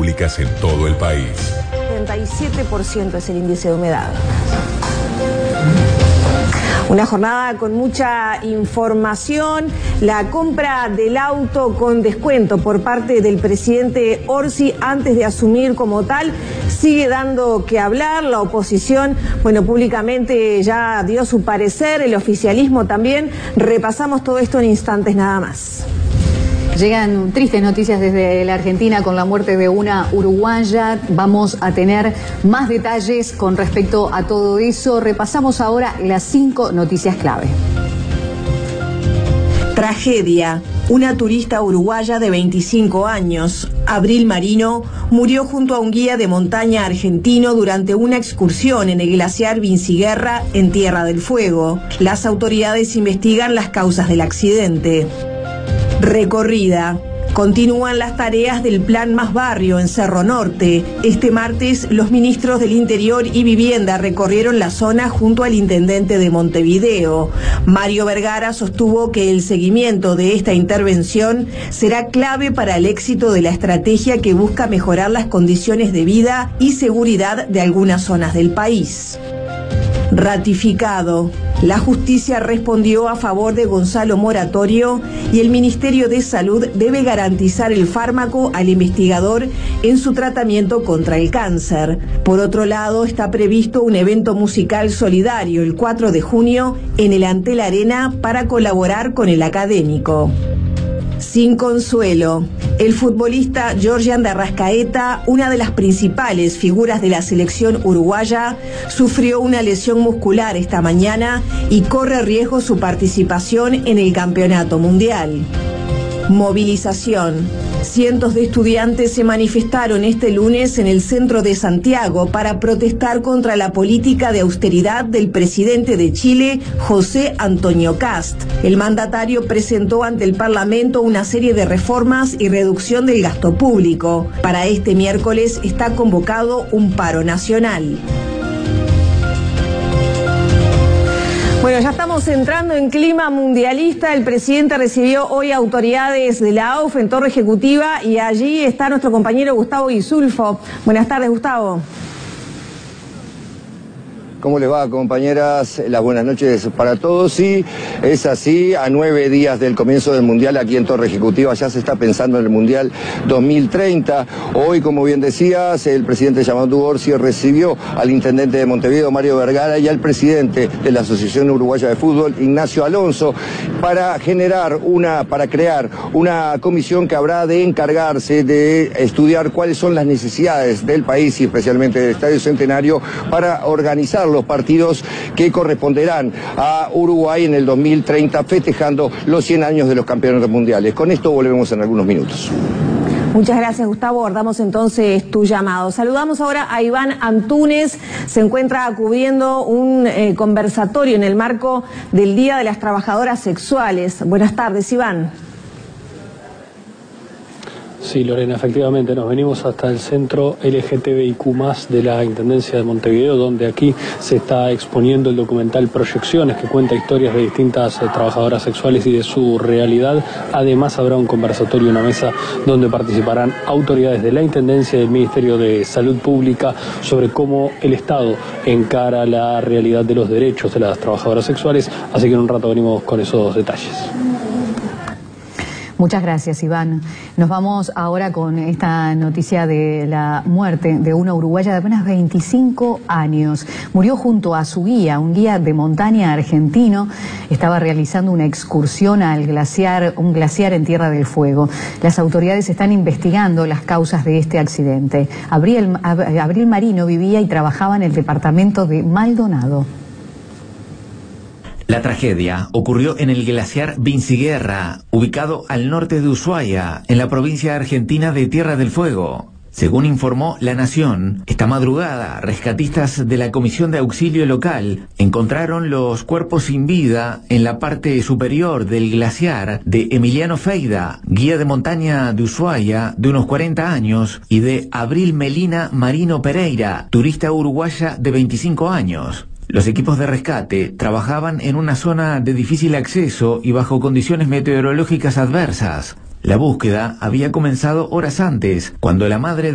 públicas en todo el país. 37% es el índice de humedad. Una jornada con mucha información, la compra del auto con descuento por parte del presidente Orsi antes de asumir como tal sigue dando que hablar. La oposición, públicamente ya dio su parecer, el oficialismo también. Repasamos todo esto en instantes nada más. Llegan tristes noticias desde la Argentina con la muerte de una uruguaya. Vamos a tener más detalles con respecto a todo eso. Repasamos ahora las 5 noticias clave. Tragedia. Una turista uruguaya de 25 años, Abril Marino, murió junto a un guía de montaña argentino durante una excursión en el glaciar Vinciguerra en Tierra del Fuego. Las autoridades investigan las causas del accidente. Recorrida. Continúan las tareas del Plan Más Barrio en Cerro Norte. Este martes, los ministros del Interior y Vivienda recorrieron la zona junto al intendente de Montevideo. Mario Vergara sostuvo que el seguimiento de esta intervención será clave para el éxito de la estrategia que busca mejorar las condiciones de vida y seguridad de algunas zonas del país. Ratificado. La justicia respondió a favor de Gonzalo Moratorio y el Ministerio de Salud debe garantizar el fármaco al investigador en su tratamiento contra el cáncer. Por otro lado, está previsto un evento musical solidario el 4 de junio en el Antel Arena para colaborar con el académico. Sin consuelo. El futbolista Georgian de Arrascaeta, una de las principales figuras de la selección uruguaya, sufrió una lesión muscular esta mañana y corre riesgo su participación en el campeonato mundial. Movilización. Cientos de estudiantes se manifestaron este lunes en el centro de Santiago para protestar contra la política de austeridad del presidente de Chile, José Antonio Kast. El mandatario presentó ante el Parlamento una serie de reformas y reducción del gasto público. Para este miércoles está convocado un paro nacional. Ya estamos entrando en clima mundialista. El presidente recibió hoy autoridades de la AUF en Torre Ejecutiva y allí está nuestro compañero Gustavo Guisulfo. Buenas tardes, Gustavo. ¿Cómo les va, compañeras? Las buenas noches para todos. Sí, es así, a 9 días del comienzo del Mundial aquí en Torre Ejecutiva ya se está pensando en el Mundial 2030. Hoy, como bien decías, el presidente Yamandu Orsi recibió al intendente de Montevideo, Mario Vergara, y al presidente de la Asociación Uruguaya de Fútbol, Ignacio Alonso, para crear una comisión que habrá de encargarse de estudiar cuáles son las necesidades del país y especialmente del Estadio Centenario para organizar los partidos que corresponderán a Uruguay en el 2030, festejando los 100 años de los campeonatos mundiales. Con esto volvemos en algunos minutos. Muchas gracias, Gustavo. Abordamos entonces tu llamado. Saludamos ahora a Iván Antúnez. Se encuentra cubriendo un conversatorio en el marco del Día de las Trabajadoras Sexuales. Buenas tardes, Iván. Sí, Lorena, efectivamente, nos venimos hasta el centro LGTBIQ+, de la Intendencia de Montevideo, donde aquí se está exponiendo el documental Proyecciones, que cuenta historias de distintas trabajadoras sexuales y de su realidad. Además, habrá un conversatorio, una mesa donde participarán autoridades de la Intendencia y del Ministerio de Salud Pública sobre cómo el Estado encara la realidad de los derechos de las trabajadoras sexuales. Así que en un rato venimos con esos detalles. Muchas gracias, Iván. Nos vamos ahora con esta noticia de la muerte de una uruguaya de apenas 25 años. Murió junto a su guía, un guía de montaña argentino. Estaba realizando una excursión al glaciar, un glaciar en Tierra del Fuego. Las autoridades están investigando las causas de este accidente. Abril Marino vivía y trabajaba en el departamento de Maldonado. La tragedia ocurrió en el glaciar Vinciguerra, ubicado al norte de Ushuaia, en la provincia argentina de Tierra del Fuego. Según informó La Nación, esta madrugada, rescatistas de la Comisión de Auxilio Local encontraron los cuerpos sin vida en la parte superior del glaciar de Emiliano Feida, guía de montaña de Ushuaia de unos 40 años, y de Abril Melina Marino Pereira, turista uruguaya de 25 años. Los equipos de rescate trabajaban en una zona de difícil acceso y bajo condiciones meteorológicas adversas. La búsqueda había comenzado horas antes, cuando la madre